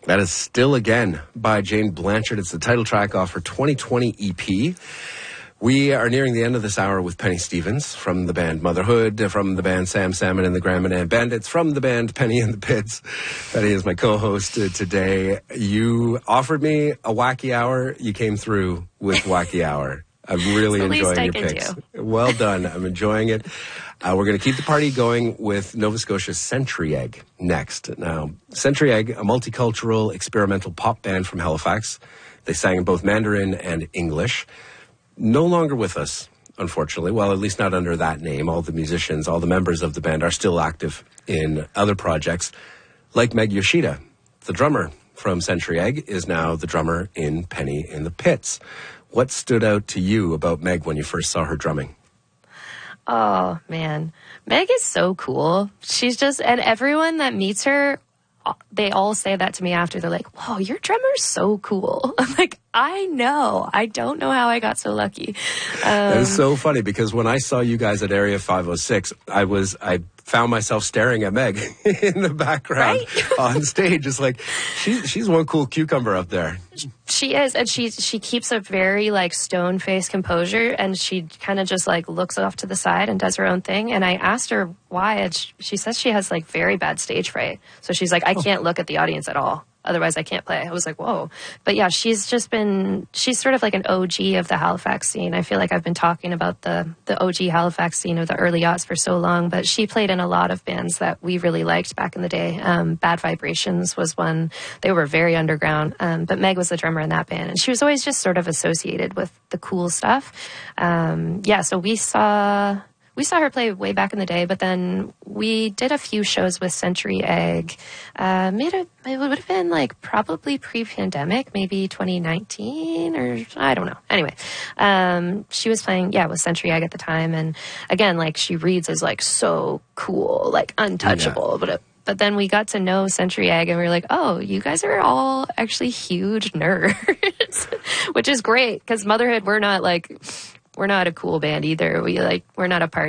That is Still Again by Jane Blanchard. It's the title track off her 2020 EP. We are nearing the end of this hour with Penny Stevens from the band Motherhood, from the band Sam Salmon and the Grand Manan Bandits, from the band Penny and the Pits. Penny is my co-host today. You offered me a wacky hour. You came through with wacky hour. I'm really enjoying your picks. Well done. I'm enjoying it. We're going to keep the party going with Nova Scotia's Century Egg next. Now, Century Egg, a multicultural experimental pop band from Halifax. They sang in both Mandarin and English. No longer with us, unfortunately. Well, at least not under that name. All the musicians, all the members of the band are still active in other projects. Like Meg Yoshida, the drummer from Century Egg, is now the drummer in Penny in the Pits. What stood out to you about Meg when you first saw her drumming? Oh, man. Meg is so cool. She's just, and everyone that meets her, they all say that to me after. They're like, whoa, your drummer's so cool. I'm like, I know. I don't know how I got so lucky. It's so funny because when I saw you guys at Area 506, I found myself staring at Meg in the background on stage. It's like, she's one cool cucumber up there. She is, and she keeps a very like stone-faced composure, and she kind of just like looks off to the side and does her own thing. And I asked her why, and she says she has like very bad stage fright. So she's like, I can't look at the audience at all. Otherwise, I can't play. I was like, whoa. But yeah, she's sort of like an OG of the Halifax scene. I feel like I've been talking about the OG Halifax scene of the early aughts for so long, but she played in a lot of bands that we really liked back in the day. Bad Vibrations was one. They were very underground, but Meg was the drummer in that band, and she was always just sort of associated with the cool stuff. So we saw her play way back in the day, but then we did a few shows with Century Egg. It would have been like probably pre-pandemic, maybe 2019 or I don't know. Anyway, she was playing, with Century Egg at the time. And again, like she reads as like so cool, like untouchable, but then we got to know Century Egg and we were like, oh, you guys are all actually huge nerds, which is great because Motherhood, we're not a cool band either. We're not a party